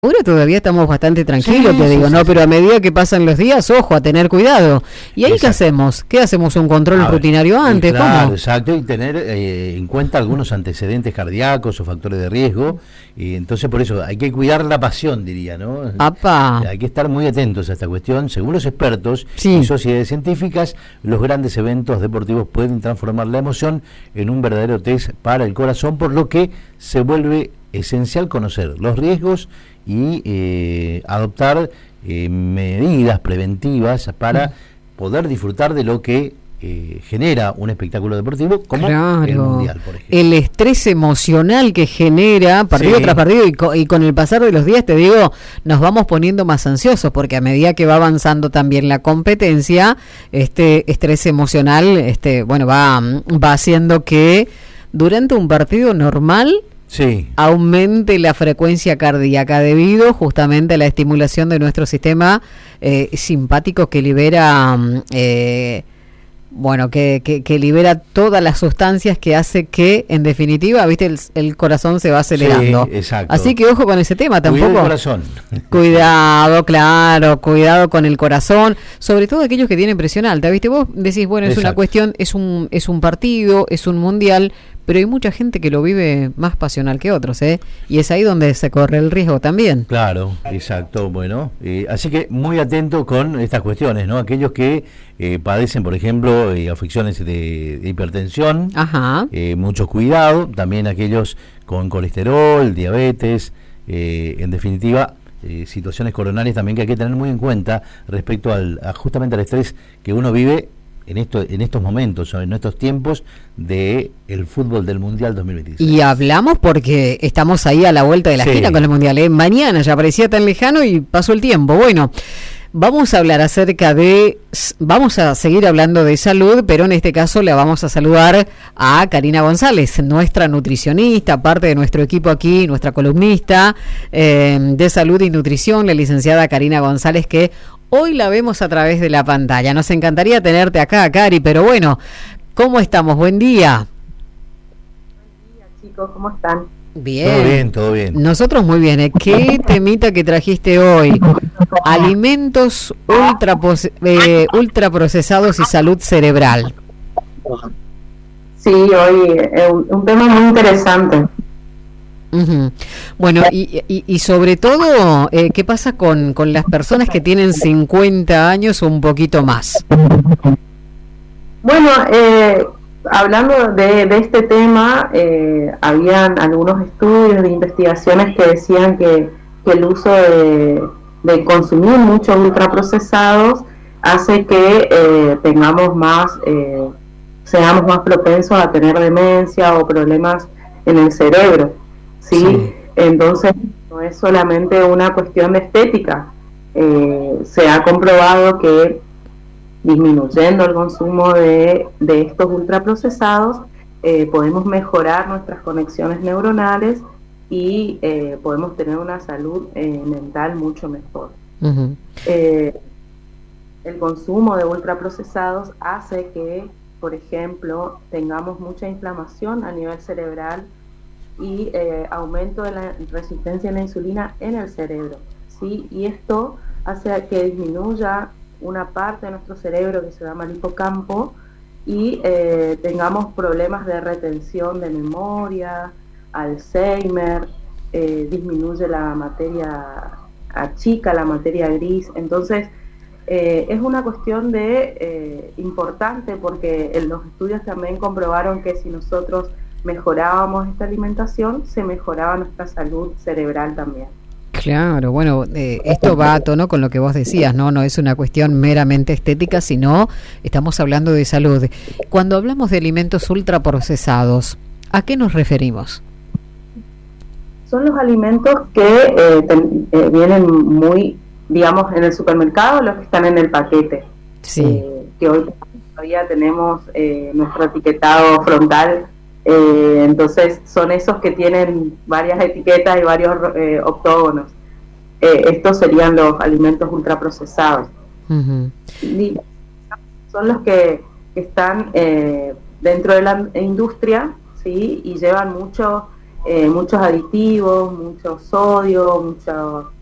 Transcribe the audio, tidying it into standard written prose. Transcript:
Ahora todavía estamos bastante tranquilos, Sí, te digo, sí, ¿no? sí. Pero a medida que pasan los días, ojo, a tener cuidado. ¿Y ahí qué Exacto. hacemos? ¿Qué hacemos? ¿Un control A ver, rutinario antes? claro, ¿Cómo? exacto, y tener en cuenta algunos antecedentes cardíacos o factores de riesgo, y entonces por eso hay que cuidar la pasión, diría, ¿no? ¡Apa! Hay que estar muy atentos a esta cuestión. Según los expertos y Sí. sociedades científicas, los grandes eventos deportivos pueden transformar la emoción en un verdadero test para el corazón, por lo que se vuelve esencial conocer los riesgos y adoptar medidas preventivas para poder disfrutar de lo que genera un espectáculo deportivo como el Claro, Mundial, por ejemplo. el estrés emocional que genera partido Sí. tras partido y con el pasar de los días, te digo, nos vamos poniendo más ansiosos porque a medida que va avanzando también la competencia, este estrés emocional, bueno, va haciendo que durante un partido normal Sí, aumente la frecuencia cardíaca debido justamente a la estimulación de nuestro sistema simpático que libera que libera todas las sustancias que hace que, en definitiva, viste, el corazón se va acelerando. sí, exacto. Así que ojo con ese tema Cuidado tampoco. el corazón. Cuidado, claro, cuidado con el corazón, sobre todo aquellos que tienen presión alta, ¿viste? Vos decís, bueno, es una Exacto. cuestión, es un partido, es un mundial, pero hay mucha gente que lo vive más pasional que otros, ¿eh? Y es ahí donde se corre el riesgo también. Claro, exacto, bueno, así que muy atento con estas cuestiones, ¿no? Aquellos que padecen, por ejemplo, afecciones de hipertensión, Ajá. mucho cuidado, también aquellos con colesterol, diabetes, en definitiva, situaciones coronarias también que hay que tener muy en cuenta respecto justamente al estrés que uno vive en estos momentos, en estos tiempos de el fútbol del Mundial 2026. Y hablamos porque estamos ahí a la vuelta de la Sí. esquina con el mundial, ¿eh? Mañana ya parecía tan lejano y pasó el tiempo. Bueno, vamos a hablar vamos a seguir hablando de salud, pero en este caso le vamos a saludar a Karina González, nuestra nutricionista, parte de nuestro equipo aquí, nuestra columnista de salud y nutrición, la licenciada Karina González, que hoy la vemos a través de la pantalla. Nos encantaría tenerte acá, Cari, pero bueno, ¿cómo estamos? Buen día. Buen día, chicos, ¿cómo están? Bien. Todo bien, todo bien. Nosotros muy bien, ¿eh? ¿Qué temita que trajiste hoy? Alimentos ultraprocesados y salud cerebral. Sí, hoy es un tema muy interesante. Ujú. Bueno, y sobre todo, ¿qué pasa con las personas que tienen 50 años o un poquito más? Bueno, hablando de este tema, habían algunos estudios de investigaciones que decían que el uso de consumir muchos ultraprocesados hace que tengamos seamos más propensos a tener demencia o problemas en el cerebro, ¿sí? Sí. Entonces, no es solamente una cuestión de estética. Se ha comprobado que disminuyendo el consumo de estos ultraprocesados, podemos mejorar nuestras conexiones neuronales y podemos tener una salud mental mucho mejor. Uh-huh. El consumo de ultraprocesados hace que, por ejemplo, tengamos mucha inflamación a nivel cerebral y aumento de la resistencia a la insulina en el cerebro, ¿sí? Y esto hace que disminuya una parte de nuestro cerebro que se llama el hipocampo y tengamos problemas de retención de memoria, Alzheimer, disminuye la materia, achica la materia gris. Entonces es una cuestión importante porque los estudios también comprobaron que si nosotros mejorábamos esta alimentación, se mejoraba nuestra salud cerebral también. Claro, bueno, esto va a tono con lo que vos decías, ¿no? No es una cuestión meramente estética, sino estamos hablando de salud. Cuando hablamos de alimentos ultraprocesados, ¿a qué nos referimos? Son los alimentos que vienen muy, digamos, en el supermercado, los que están en el paquete. Sí. Que hoy todavía tenemos nuestro etiquetado frontal. Entonces son esos que tienen varias etiquetas y varios octógonos. Estos serían los alimentos ultraprocesados. Uh-huh. Son los que están dentro de la industria, ¿sí? Y llevan mucho muchos aditivos, mucho sodio, mucho